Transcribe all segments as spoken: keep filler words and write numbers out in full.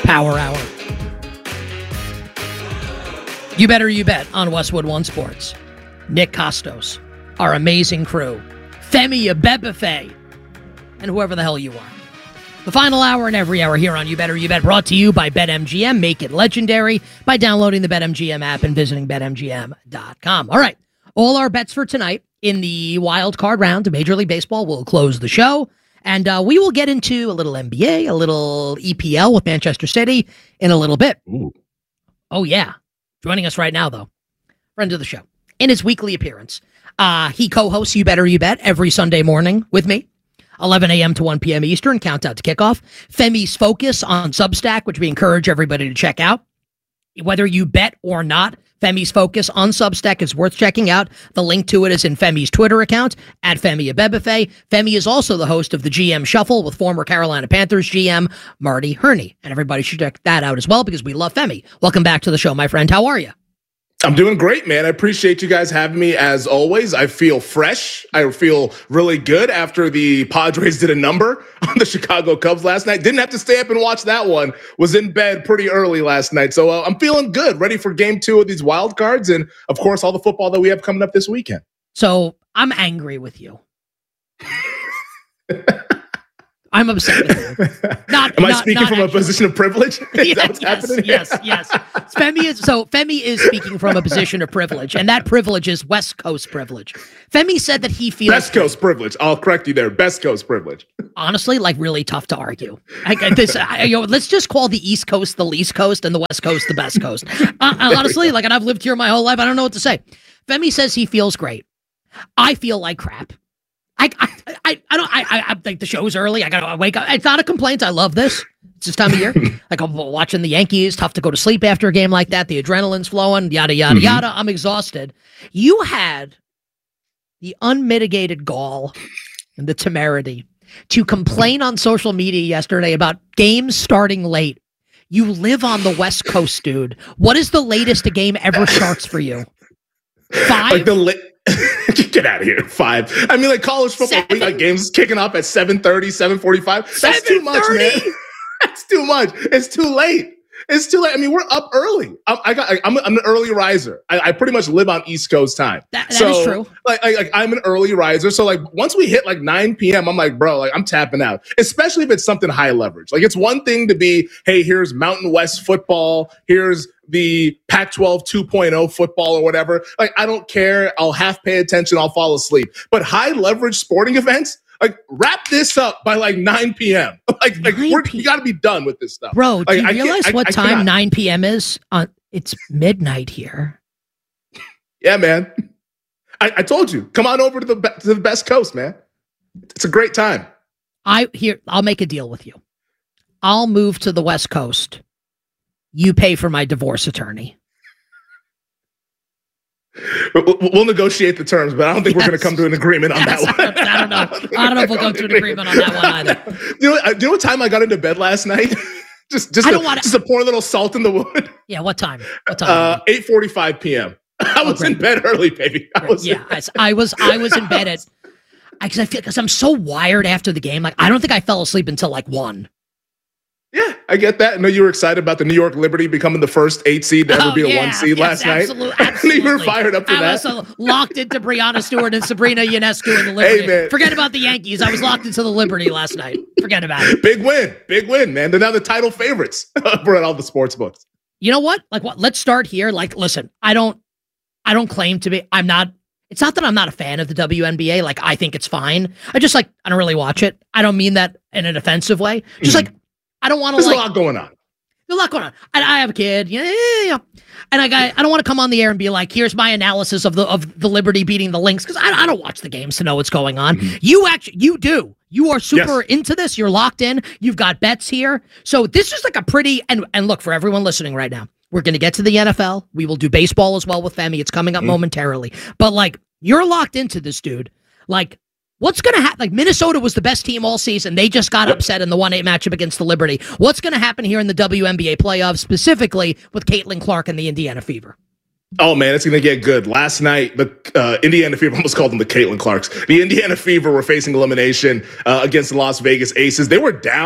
Power Hour. You better you bet on Westwood One Sports. Nick Costos, our amazing crew, Femi Abebefe, and whoever the hell you are. The final hour and every hour here on You Better You Bet, brought to you by BetMGM. Make it legendary by downloading the BetMGM app and visiting bet M G M dot com. All right, all our bets for tonight in the wild card round of Major League Baseball will close the show, and uh, we will get into a little N B A, a little E P L with Manchester City in a little bit. Ooh. Oh, yeah. Joining us right now, though, friend of the show, in his weekly appearance, uh, he co-hosts You Better You Bet every Sunday morning with me. eleven a.m. to one p.m. Eastern, countdown to kickoff. Femi's Focus on Substack, which we encourage everybody to check out. Whether you bet or not, Femi's Focus on Substack is worth checking out. The link to it is in Femi's Twitter account, at Femi Abebefe. Femi is also the host of the G M Shuffle with former Carolina Panthers G M Marty Herney. And everybody should check that out as well because we love Femi. Welcome back to the show, my friend. How are you? I'm doing great, man. I appreciate you guys having me as always. I feel fresh. I feel really good after the Padres did a number on the Chicago Cubs last night. Didn't have to stay up and watch that one. Was in bed pretty early last night. So uh, I'm feeling good, ready for game two of these wild cards. And of course, all the football that we have coming up this weekend. So I'm angry with you. I'm upset with you. Not, Am I not, speaking not from actually. a position of privilege? Is Yeah, that what's yes, happening? yes, yes. Femi is so Femi is speaking from a position of privilege, and that privilege is West Coast privilege. Femi said that he feels Best Coast privilege. I'll correct you there. Best Coast privilege. honestly like really tough to argue. I, I- this, I, you know, let's just call the East Coast the least coast and the West Coast the best coast. Uh, honestly, like, and I've lived here my whole life. I don't know what to say. Femi says he feels great. I feel like crap. I, I, I, I don't, I, I, I think the show's early. I gotta wake up. It's not a complaint. I love this. It's this time of year. Like, I'm watching the Yankees. Tough to go to sleep after a game like that. The adrenaline's flowing, yada, yada, Mm-hmm. yada. I'm exhausted. You had the unmitigated gall and the temerity to complain on social media yesterday about games starting late. You live on the West Coast, dude. What is the latest a game ever starts for you? Five? Like the li- Get out of here. Five. I mean, like college football, we got games kicking off at seven thirty, seven forty-five. That's too much, man. That's too much. It's too late. It's too late. I mean, we're up early. I'm, I got. I, I'm, I'm an early riser. I, I pretty much live on East Coast time. That, that so, is true. Like, like, like, I'm an early riser. So, like, once we hit like nine p.m., I'm like, bro, like, I'm tapping out. Especially if it's something high leverage. Like, it's one thing to be, hey, here's Mountain West football. Here's the Pac twelve two point oh football or whatever. Like, I don't care. I'll half pay attention. I'll fall asleep. But high leverage sporting events, like, wrap this up by like nine p.m. Like, like we're, we got to be done with this stuff. Bro, do Like, you I realize can't- what I- I time cannot. nine p.m. is? On It's midnight here. Yeah, man. I, I told you, come on over to the be- to the best coast, man. It's a great time. I here. I'll make a deal with you. I'll move to the West Coast. You pay for my divorce attorney. We'll, we'll negotiate the terms, but I don't think we're Yes. going to come to an agreement on Yes, that one. I don't know. I don't know if we'll go to an agreement on that one either. You know, do you know what time I got into bed last night? just, just, I a, don't wanna- just a pour a little salt in the wood. Yeah, what time? What time? Uh, eight forty-five p.m. I was in bed early, baby. I was. yeah, I, I was. I was in bed at. Because I feel because I'm so wired after the game. Like, I don't think I fell asleep until like one. Yeah, I get that. I know you were excited about the New York Liberty becoming the first eight seed to ever Oh, be a yeah, one seed yes, last night. absolute- I knew you were absolutely. fired up for I that. was uh, locked into Breonna Stewart and Sabrina Ionescu in the Liberty. Hey, man. Forget about the Yankees. I was locked into the Liberty last night. Forget about it. Big win, big win, man. They're now the title favorites for all the sports books. You know what? Like, what? Let's start here. Like, listen, I don't, I don't claim to be. I'm not. It's not that I'm not a fan of the W N B A. Like, I think it's fine. I just like. I don't really watch it. I don't mean that in an offensive way. Just Mhm. like, I don't want to There's like. a lot going on. There's a lot going on. And I have a kid. Yeah, yeah, yeah. And I got, I don't want to come on the air and be like, here's my analysis of the of the Liberty beating the Lynx, because I, I don't watch the games to know what's going on. Mm-hmm. You actually, you do. You are super Yes. into this. You're locked in. You've got bets here. So this is like a pretty, and and look, for everyone listening right now, we're going to get to the N F L. We will do baseball as well with Femi. It's coming up Mm-hmm. momentarily. But like, you're locked into this, dude. Like, what's going to happen? Like, Minnesota was the best team all season. They just got upset in the one eight matchup against the Liberty. What's going to happen here in the W N B A playoffs, specifically with Caitlin Clark and the Indiana Fever? Oh, man, it's going to get good. Last night, the uh, Indiana Fever, almost called them the Caitlin Clarks. The Indiana Fever were facing elimination uh, against the Las Vegas Aces. They were down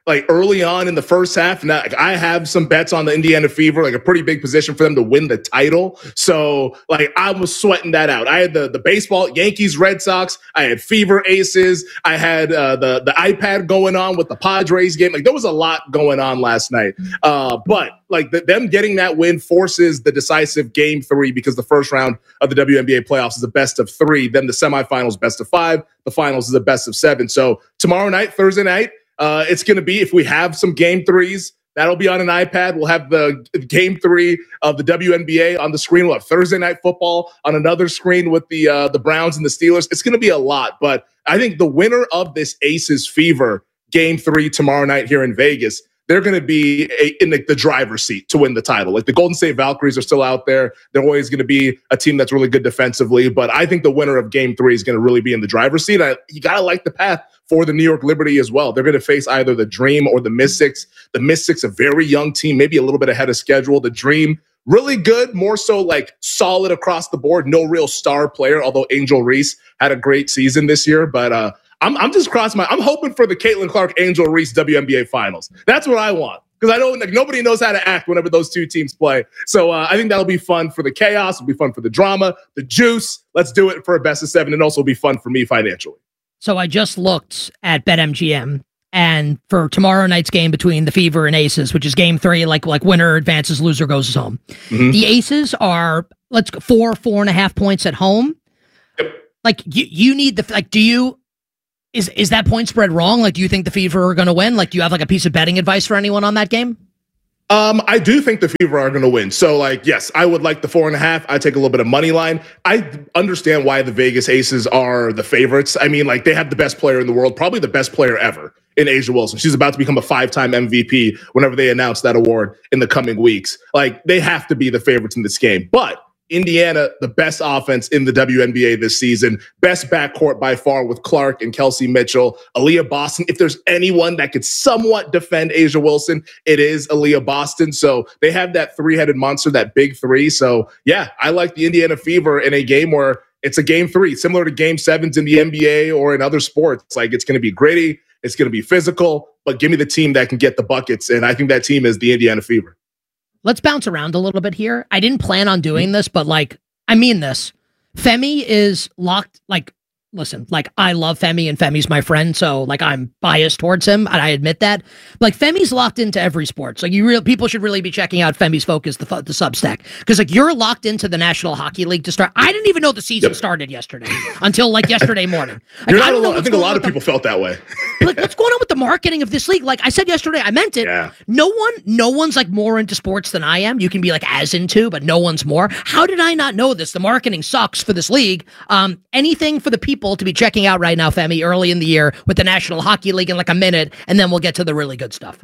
like early on in the first half. And like, I have some bets on the Indiana Fever, like a pretty big position for them to win the title. So like I was sweating that out. I had the, the baseball, Yankees, Red Sox. I had Fever Aces. I had uh, the, the iPad going on with the Padres game. Like there was a lot going on last night. Uh, but like the, them getting that win forces the decisive game three because the first round of the W N B A playoffs is the best of three. Then the semifinals, best of five. The finals is the best of seven. So tomorrow night, Thursday night, Uh, it's going to be, if we have some game threes, that'll be on an iPad. We'll have the game three of the W N B A on the screen. We'll have Thursday night football on another screen with the uh, the Browns and the Steelers. It's going to be a lot, but I think the winner of this Aces Fever game three tomorrow night here in Vegas, they're going to be a, in the, the driver's seat to win the title. Like the Golden State Valkyries are still out there. They're always going to be a team that's really good defensively, but I think the winner of game three is going to really be in the driver's seat. I, you got to like the path for the New York Liberty as well. They're going to face either the Dream or the Mystics. The Mystics, a very young team, maybe a little bit ahead of schedule. The Dream, really good, more so like solid across the board. No real star player, although Angel Reese had a great season this year. But uh, I'm, I'm just crossing my, I'm hoping for the Caitlin Clark, Angel Reese W N B A finals. That's what I want. Because I don't like nobody knows how to act whenever those two teams play. So uh, I think that'll be fun for the chaos. It'll be fun for the drama, the juice. Let's do it for a best of seven, and also be fun for me financially. So I just looked at BetMGM, and for tomorrow night's game between the Fever and Aces, which is game three, like like winner advances, loser goes home. Mm-hmm. The Aces are let's go four four and a half points at home. Yep. Like you, you need the like. Do you is is that point spread wrong? Like, do you think the Fever are going to win? Like, do you have like a piece of betting advice for anyone on that game? Um, I do think the Fever are going to win. So, like, yes, I would like the four and a half. I take a little bit of money line. I understand why the Vegas Aces are the favorites. I mean, like, they have the best player in the world, probably the best player ever in A'ja Wilson. She's about to become a five-time M V P whenever they announce that award in the coming weeks. Like, they have to be the favorites in this game. But Indiana, the best offense in the W N B A this season, best backcourt by far with Clark and Kelsey Mitchell. Aaliyah Boston, if there's anyone that could somewhat defend A'ja Wilson, it is Aaliyah Boston. So they have that three-headed monster, that big three. So yeah, I like the Indiana Fever in a game where it's a game three, similar to game sevens in the N B A or in other sports. Like, it's going to be gritty, it's going to be physical, but give me the team that can get the buckets. And I think that team is the Indiana Fever. Let's bounce around a little bit here. I didn't plan on doing this, but like, I mean this. Femi is locked, like, listen, like, I love Femi and Femi's my friend, so like I'm biased towards him, and I admit that. Like, Femi's locked into every sport. So you real people should really be checking out Femi's Focus, the the Substack, because like you're locked into the National Hockey League to start. I didn't even know the season yep. started yesterday until like yesterday morning. Like, you're not I, alone. I think a lot of people the, felt that way. Like, what's going on with the marketing of this league? Like I said yesterday, I meant it. Yeah. No one, no one's like more into sports than I am. You can be like as into, but no one's more. How did I not know this? The marketing sucks for this league. Um, anything for the people to be checking out right now, Femi, early in the year with the National Hockey League in like a minute, and then we'll get to the really good stuff.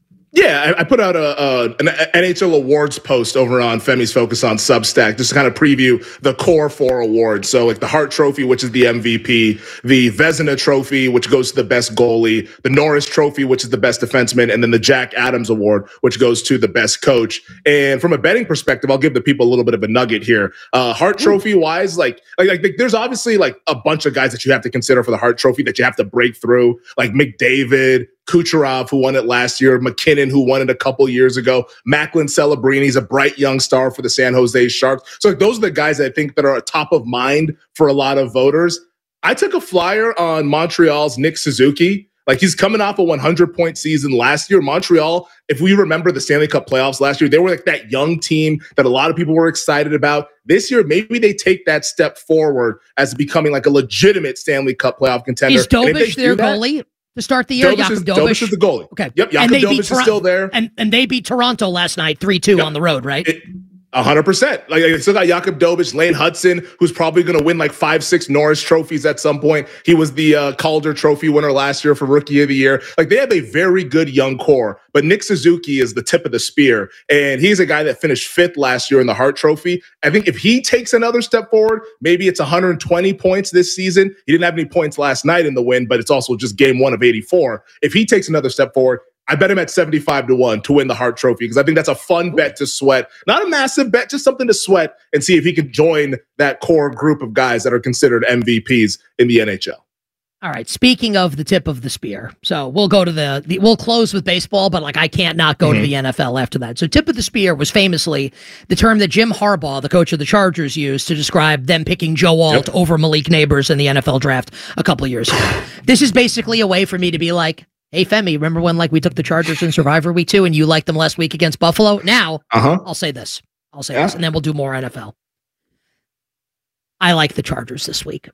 Yeah, I, I put out a, a an N H L awards post over on Femi's Focus on Substack just to kind of preview the core four awards. So like the Hart Trophy, which is the M V P, the Vezina Trophy, which goes to the best goalie, the Norris Trophy, which is the best defenseman, and then the Jack Adams Award, which goes to the best coach. And from a betting perspective, I'll give the people a little bit of a nugget here. Uh, Hart Trophy wise, like, like like there's obviously like a bunch of guys that you have to consider for the Hart Trophy that you have to break through, like McDavid, Kucherov, who won it last year, McKinnon, who won it a couple years ago, Macklin Celebrini's a bright young star for the San Jose Sharks. So like, those are the guys I think that are top of mind for a lot of voters. I took a flyer on Montreal's Nick Suzuki. Like, he's coming off a one hundred point season last year. Montreal, if we remember the Stanley Cup playoffs last year, they were like that young team that a lot of people were excited about. This year, maybe they take that step forward as becoming like a legitimate Stanley Cup playoff contender. Is Dobish their goalie to start the year? Jakob Dobish. Dobish is the goalie. Okay. Yep. Jakob Dobish is Tor- still there. And and they beat Toronto last night three two yep. on the road, right? It, A hundred percent. Like, they still got Jakob Dobish, Lane Hudson, who's probably going to win like five, six Norris trophies at some point. He was the uh, Calder Trophy winner last year for Rookie of the Year. Like, they have a very good young core, but Nick Suzuki is the tip of the spear, and he's a guy that finished fifth last year in the Hart Trophy. I think if he takes another step forward, maybe it's one hundred twenty points this season. He didn't have any points last night in the win, but it's also just game one of eighty-four. If he takes another step forward, I bet him at seventy-five to one to win the Hart Trophy, because I think that's a fun bet to sweat. Not a massive bet, just something to sweat and see if he can join that core group of guys that are considered M V Ps in the N H L. All right. Speaking of the tip of the spear, so we'll go to the, the we'll close with baseball, but like I can't not go mm-hmm. to the N F L after that. So tip of the spear was famously the term that Jim Harbaugh, the coach of the Chargers, used to describe them picking Joe Alt yep. over Malik Neighbors in the N F L draft a couple of years ago. This is basically a way for me to be like, hey, Femi, remember when like we took the Chargers in Survivor Week two and you liked them last week against Buffalo? Now, uh-huh. I'll say this. I'll say yeah. this, and then we'll do more N F L. I like the Chargers this week.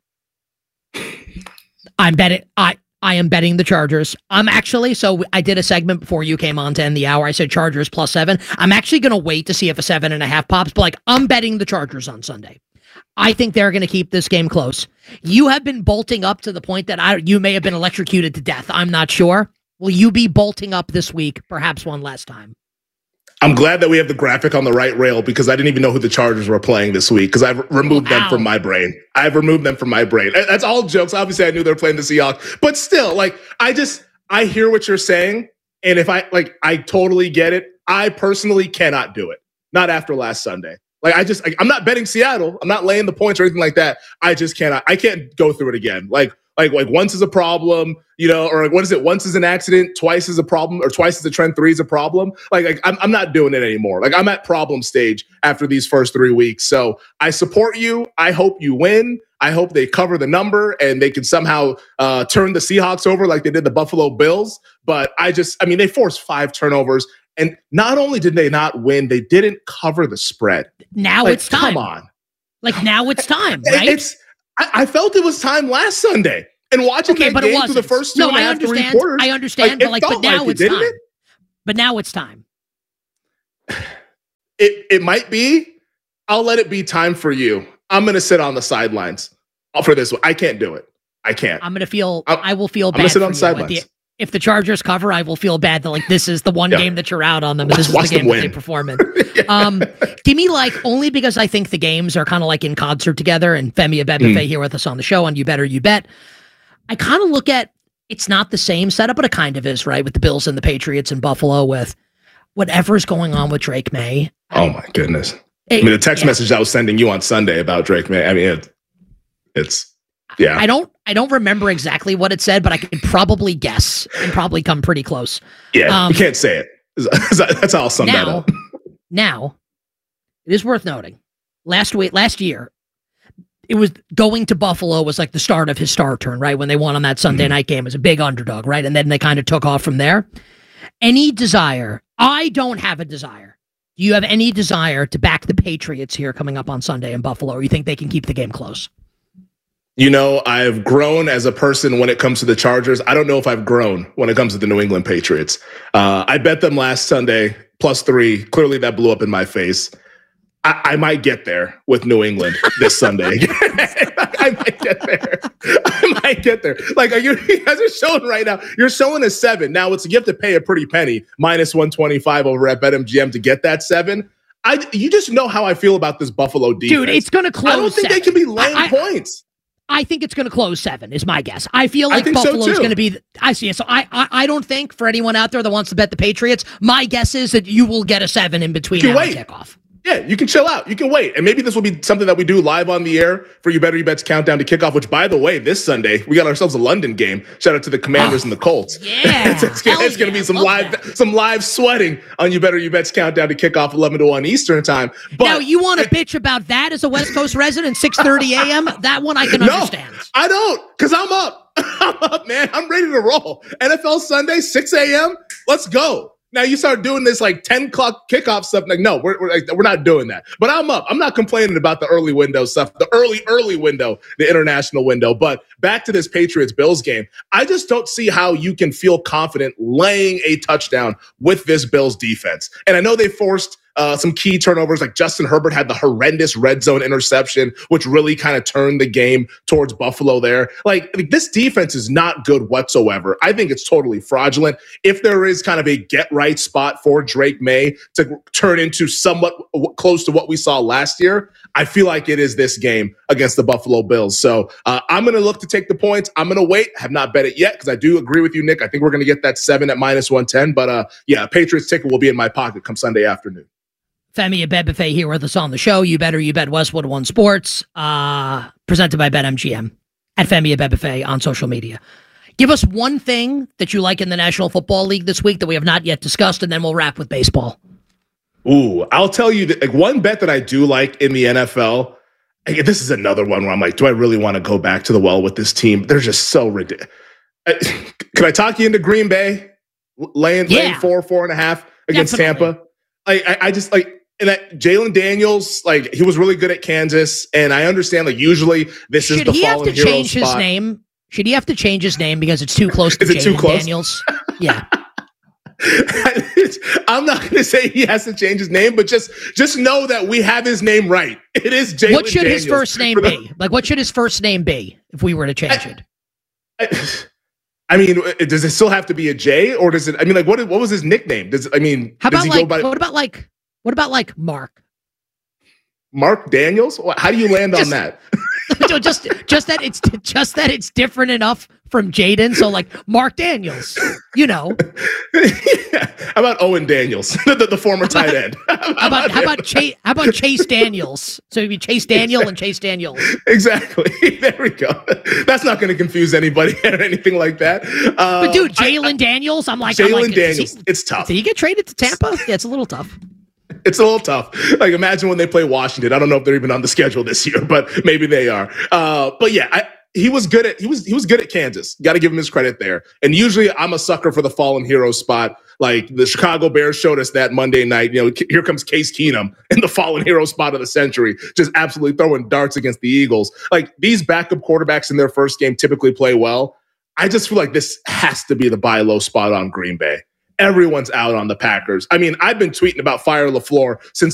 I'm betting. I I am betting the Chargers. I'm actually, so I did a segment before you came on to end the hour. I said Chargers plus seven. I'm actually going to wait to see if a seven and a half pops, but like I'm betting the Chargers on Sunday. I think they're going to keep this game close. You have been bolting up to the point that I, you may have been electrocuted to death. I'm not sure. Will you be bolting up this week, perhaps one last time? I'm glad that we have the graphic on the right rail because I didn't even know who the Chargers were playing this week because I've removed wow. them from my brain. I've removed them from my brain. That's all jokes. Obviously, I knew they were playing the Seahawks, but still, like, I just, I hear what you're saying. And if I, like, I totally get it. I personally cannot do it. Not after last Sunday. Like, I just, like, I'm not betting Seattle. I'm not laying the points or anything like that. I just cannot, I can't go through it again. Like, Like, like once is a problem, you know, or what is it? Once is an accident, twice is a problem, or twice is a trend, three is a problem. Like, like I'm, I'm not doing it anymore. Like, I'm at problem stage after these first three weeks. So I support you. I hope you win. I hope they cover the number and they can somehow uh, turn the Seahawks over like they did the Buffalo Bills. But I just, I mean, they forced five turnovers. And not only did they not win, they didn't cover the spread. Now like, it's time. Come on. Like, now it's time, right? It's, I, I felt it was time last Sunday. And watching okay, that but game it through the first two no, and a half, three quarters. I understand, like, but like, but now like it's it, time. It? But now it's time. It it might be. I'll let it be time for you. I'm going to sit on the sidelines for this one. I can't do it. I can't. I'm going to feel. I'm, I will feel bad. I'm going to sit on the you. sidelines. The, if the Chargers cover, I will feel bad that like this is the one yeah. game that you're out on them. And this Watch is the game that they perform in. yeah. Um, give me like only because I think the games are kind of like in concert together. And Femi Abebefe mm. here with us on the show on You Better You Bet. I kind of look at it's not the same setup, but it kind of is, right? With the Bills and the Patriots in Buffalo, with whatever's going on with Drake May. Oh my goodness! It, I mean, the text yeah. message I was sending you on Sunday about Drake May. I mean, it, it's yeah. I don't, I don't remember exactly what it said, but I could probably guess and probably come pretty close. Yeah, um, you can't say it. That's how I'll sum now, that up. Now, it is worth noting. Last week, last year. It was going to Buffalo was like the start of his star turn, right? When they won on that Sunday mm-hmm. night game as a big underdog, right? And then they kind of took off from there. Any desire? I don't have a desire. Do you have any desire to back the Patriots here coming up on Sunday in Buffalo, or you think they can keep the game close? You know, I've grown as a person when it comes to the Chargers. I don't know if I've grown when it comes to the New England Patriots. Uh, I bet them last Sunday, plus three. Clearly that blew up in my face. I, I might get there with New England this Sunday. I might get there. I might get there. Like, are you, you guys are showing right now, you're showing a seven. Now, it's you have to pay a pretty penny, minus one twenty-five over at BetMGM to get that seven. I, you just know how I feel about this Buffalo defense. Dude, it's going to close I don't think seven. they can be laying I, points. I think it's going to close seven is my guess. I feel like Buffalo is so going to be, I see it. So I, I I don't think for anyone out there that wants to bet the Patriots, my guess is that you will get a seven in between now and kickoff. Yeah, you can chill out. You can wait. And maybe this will be something that we do live on the air for You Better You Bet's Countdown to Kickoff, which, by the way, this Sunday, we got ourselves a London game. Shout out to the Commanders oh, and the Colts. Yeah. it's it's, it's yeah, going to be some live that. some live sweating on You Better You Bet's Countdown to Kickoff, eleven to one Eastern time. But now, you want to bitch about that as a West Coast resident, six thirty a.m.? That one I can no, understand. I don't, because I'm up. I'm up, man. I'm ready to roll. N F L Sunday, six a.m. Let's go. Now you start doing this like ten o'clock kickoff stuff. Like, no, we're, we're, we're not doing that. But I'm up. I'm not complaining about the early window stuff, the early, early window, the international window. But back to this Patriots-Bills game, I just don't see how you can feel confident laying a touchdown with this Bills defense. And I know they forced Uh, some key turnovers, like Justin Herbert had the horrendous red zone interception, which really kind of turned the game towards Buffalo there. Like, like, this defense is not good whatsoever. I think it's totally fraudulent. If there is kind of a get-right spot for Drake May to turn into somewhat w- close to what we saw last year, I feel like it is this game against the Buffalo Bills. So uh, I'm going to look to take the points. I'm going to wait. I have not bet it yet because I do agree with you, Nick. I think we're going to get that seven at minus one ten. But uh, yeah, Patriots ticket will be in my pocket come Sunday afternoon. Femi Abebefe here with us on the show. You Better You Bet Westwood One Sports, uh, presented by BetMGM. at Femi Abebefe on social media. Give us one thing that you like in the National Football League this week that we have not yet discussed, and then we'll wrap with baseball. Ooh, I'll tell you that, like, one bet that I do like in the N F L. This is another one where I'm like, do I really want to go back to the well with this team? They're just so ridiculous. Can I talk you into Green Bay laying, yeah. laying four, four and a half against Definitely. Tampa? Like, I, I just like, and that Jalen Daniels, like, he was really good at Kansas, and I understand, like, usually this Should is the he fallen have to hero change spot. his name? Should he have to change his name because it's too close to is it too Jalen close? Daniels? Yeah. I'm not going to say he has to change his name, but just just know that we have his name right. It is Jalen What should Daniels his first name the, be? Like, what should his first name be if we were to change I, it? I, I mean, does it still have to be a J, or does it? I mean, like, what what was his nickname? Does I mean, how does about he like go by, what about like what about like Mark? Mark Daniels? How do you land just, on that? just just that it's just that it's different enough from Jaden. So like Mark Daniels, you know. Yeah. How about Owen Daniels, the, the, the former tight end? How about how about, how about Chase? How about Chase Daniels? So it'd be Chase Daniel exactly. and Chase Daniels. Exactly. There we go. That's not going to confuse anybody or anything like that. Uh, but dude, Jalen Daniels. I'm like Jalen like, Daniels. He, it's tough. Did he get traded to Tampa? Yeah, it's a little tough. It's a little tough. Like, imagine when they play Washington. I don't know if they're even on the schedule this year, but maybe they are. Uh, but yeah, I, he was good at he was he was good at Kansas. Got to give him his credit there. And usually, I'm a sucker for the fallen hero spot. Like the Chicago Bears showed us that Monday night. You know, here comes Case Keenum in the fallen hero spot of the century, just absolutely throwing darts against the Eagles. Like, these backup quarterbacks in their first game typically play well. I just feel like this has to be the buy low spot on Green Bay. Everyone's out on the Packers. I mean, I've been tweeting about Fire LaFleur since